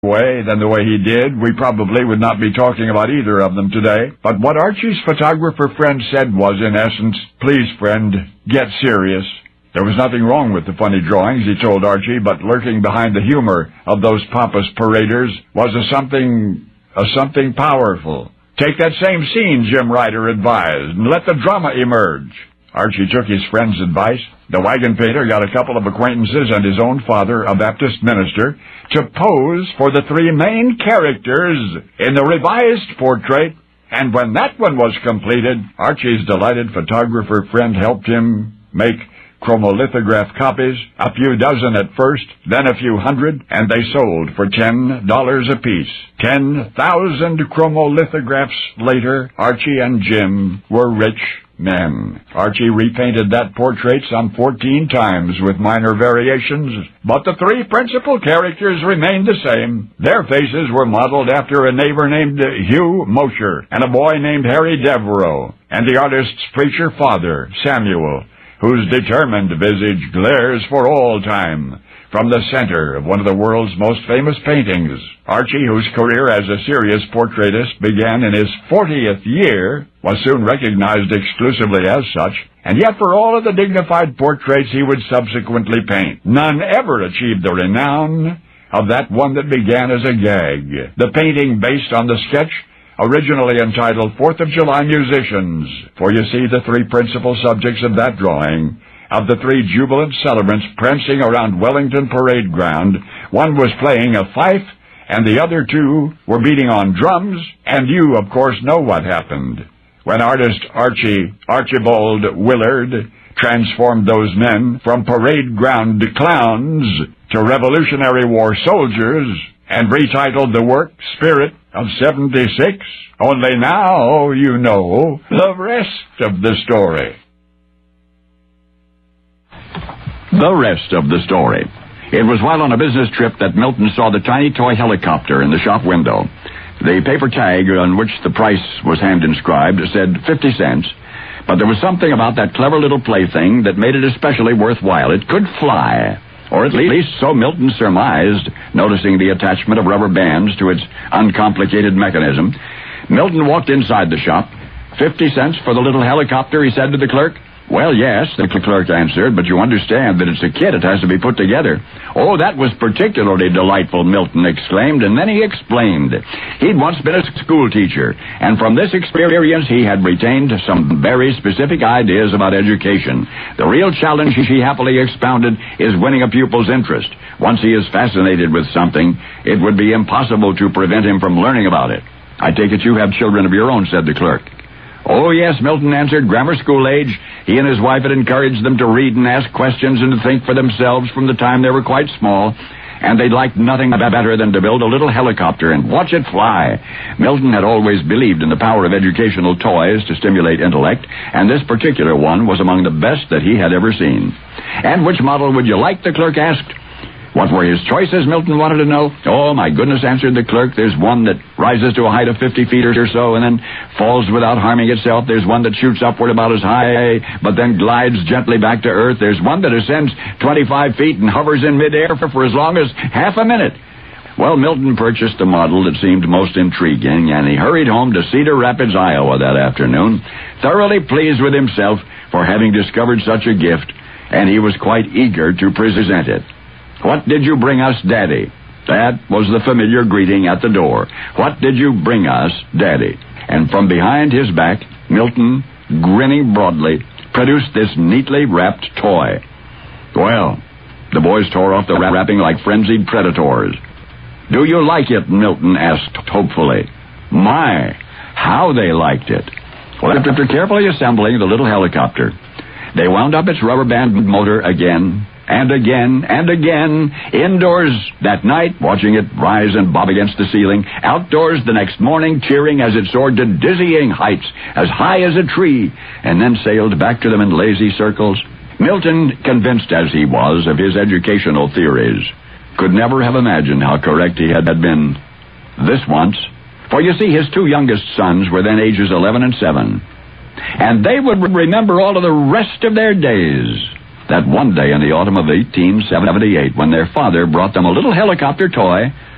way than the way he did, we probably would not be talking about either of them today. But what Archie's photographer friend said was, in essence, "Please, friend, get serious." There was nothing wrong with the funny drawings, he told Archie, but lurking behind the humor of those pompous paraders was a something powerful. "Take that same scene," Jim Ryder advised, "and let the drama emerge." Archie took his friend's advice. The wagon painter got a couple of acquaintances and his own father, a Baptist minister, to pose for the three main characters in the revised portrait, and when that one was completed, Archie's delighted photographer friend helped him make chromolithograph copies, a few dozen at first, then a few hundred, and they sold for $10 apiece. 10,000 chromolithographs later, Archie and Jim were rich men. Archie repainted that portrait some 14 times with minor variations, but the three principal characters remained the same. Their faces were modeled after a neighbor named Hugh Mosher and a boy named Harry Devereaux, and the artist's preacher father, Samuel, whose determined visage glares for all time from the center of one of the world's most famous paintings. Archie, whose career as a serious portraitist began in his 40th year, was soon recognized exclusively as such, and yet for all of the dignified portraits he would subsequently paint, none ever achieved the renown of that one that began as a gag. The painting based on the sketch originally entitled 4th of July Musicians, for you see the three principal subjects of that drawing, of the three jubilant celebrants prancing around Wellington Parade Ground, one was playing a fife, and the other two were beating on drums, and you, of course, know what happened. When artist Archibald Willard transformed those men from parade ground clowns to Revolutionary War soldiers, and retitled the work Spirit of 76, only now you know the rest of the story. The rest of the story. It was while on a business trip that Milton saw the tiny toy helicopter in the shop window. The paper tag on which the price was hand-inscribed said 50 cents, but there was something about that clever little plaything that made it especially worthwhile. It could fly. Or at least so Milton surmised, noticing the attachment of rubber bands to its uncomplicated mechanism. Milton walked inside the shop. 50 cents for the little helicopter, he said to the clerk. "Well, yes," the clerk answered, "but you understand that it's a kit. It has to be put together." "Oh, that was particularly delightful," Milton exclaimed, and then he explained. He'd once been a school teacher, and from this experience he had retained some very specific ideas about education. The real challenge, he happily expounded, is winning a pupil's interest. Once he is fascinated with something, it would be impossible to prevent him from learning about it. "I take it you have children of your own," said the clerk. "Oh, yes," Milton answered, "grammar school age. He and his wife had encouraged them to read and ask questions and to think for themselves from the time they were quite small, and they'd like nothing better than to build a little helicopter and watch it fly." Milton had always believed in the power of educational toys to stimulate intellect, and this particular one was among the best that he had ever seen. "And which model would you like?" the clerk asked. What were his choices, Milton wanted to know. "Oh, my goodness," answered the clerk. "There's one that rises to a height of 50 feet or so and then falls without harming itself. There's one that shoots upward about as high but then glides gently back to earth. There's one that ascends 25 feet and hovers in midair for as long as half a minute." Well, Milton purchased the model that seemed most intriguing, and he hurried home to Cedar Rapids, Iowa that afternoon, thoroughly pleased with himself for having discovered such a gift, and he was quite eager to present it. "What did you bring us, Daddy?" That was the familiar greeting at the door. "What did you bring us, Daddy?" And from behind his back, Milton, grinning broadly, produced this neatly wrapped toy. Well, the boys tore off the wrapping like frenzied predators. "Do you like it?" Milton asked hopefully. My, how they liked it. Well, after carefully assembling the little helicopter, they wound up its rubber band motor again, and again, and again, indoors that night, watching it rise and bob against the ceiling, outdoors the next morning, cheering as it soared to dizzying heights, as high as a tree, and then sailed back to them in lazy circles. Milton, convinced as he was of his educational theories, could never have imagined how correct he had been this once. For you see, his two youngest sons were then ages 11 and 7, and they would remember all of the rest of their days that one day in the autumn of 1878, when their father brought them a little helicopter toy